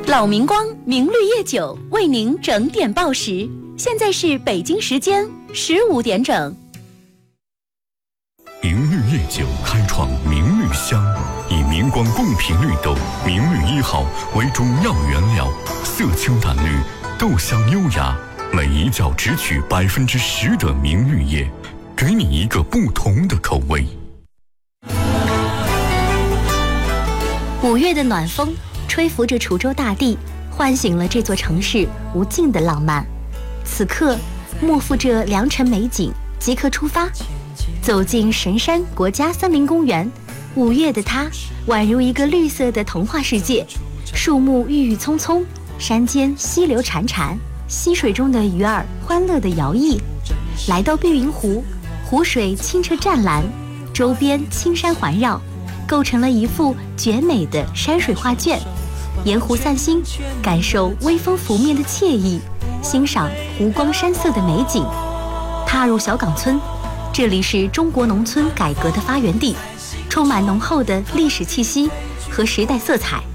老明光明绿叶酒为您整点报时，现在是北京时间15点整。 明绿叶酒开创明绿香，以明光贡品绿豆明绿1号为主要原料，色清淡绿，豆香优雅，每一窖只取10%的明绿叶，给你一个不同的口味。 5月的暖风吹拂着滁州大地，唤醒了这座城市无尽的浪漫。此刻默负着良辰美景，即刻出发，走进神山国家森林公园。5月的它宛如一个绿色的童话世界，树木郁郁葱葱，山间溪流潺潺，溪水中的鱼儿欢乐地摇曳。来到碧云湖，湖水清澈湛蓝，周边青山环绕，构成了一幅绝美的山水画卷。沿湖散心，感受微风拂面的惬意，欣赏湖光山色的美景。踏入小岗村，这里是中国农村改革的发源地，充满浓厚的历史气息和时代色彩。